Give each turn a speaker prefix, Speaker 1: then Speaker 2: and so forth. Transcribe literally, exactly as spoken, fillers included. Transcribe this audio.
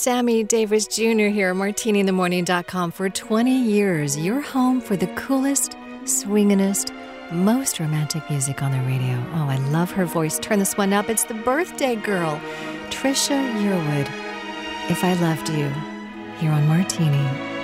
Speaker 1: Sammy Davis Junior here, martini in the morning dot com. For twenty years, your home for the coolest, swinginest, most romantic music on the radio. Oh, I love her voice. Turn this one up. It's the birthday girl, Trisha Yearwood. If I Loved You, here on Martini.